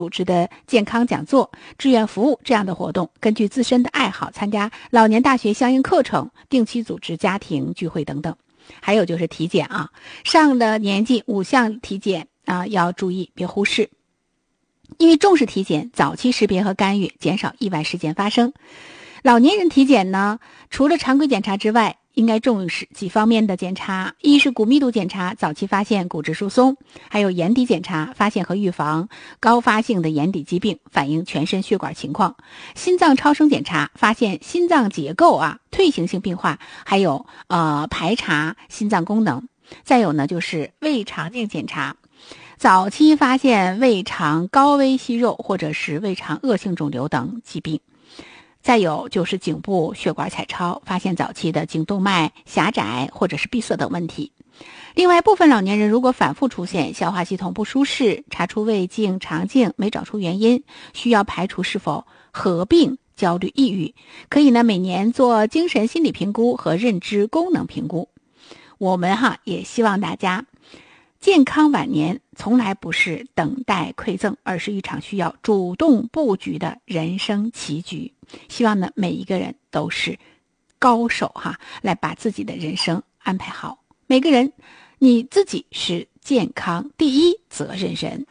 组织的健康讲座、志愿服务这样的活动，根据自身的爱好参加老年大学相应课程，定期组织家庭聚会等等。还有就是体检啊，上了年纪5项体检啊要注意，别忽视。因为重视体检，早期识别和干预，减少意外事件发生。老年人体检呢，除了常规检查之外，应该重视几方面的检查。一是骨密度检查，早期发现骨质疏松；还有眼底检查，发现和预防高发性的眼底疾病，反映全身血管情况。心脏超声检查，发现心脏结构退行性病化，还有排查心脏功能。再有呢，就是胃肠镜检查，早期发现胃肠高危息肉或者是胃肠恶性肿瘤等疾病。再有就是颈部血管彩超，发现早期的颈动脉狭窄或者是闭塞等问题。另外，部分老年人如果反复出现消化系统不舒适，查出胃镜、肠镜没找出原因，需要排除是否合并焦虑、抑郁，可以呢每年做精神心理评估和认知功能评估。我们也希望大家健康晚年从来不是等待馈赠，而是一场需要主动布局的人生棋局。希望呢每一个人都是高手来把自己的人生安排好。每个人你自己是健康第一责任人。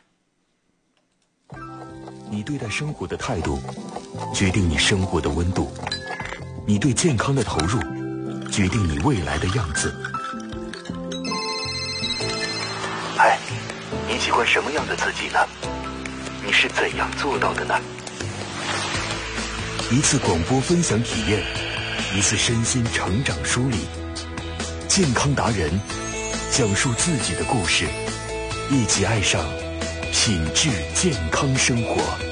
你对待生活的态度决定你生活的温度，你对健康的投入决定你未来的样子。嗨，你喜欢什么样的自己呢？你是怎样做到的呢？一次广播分享体验，一次身心成长梳理，健康达人讲述自己的故事，一起爱上品质健康生活。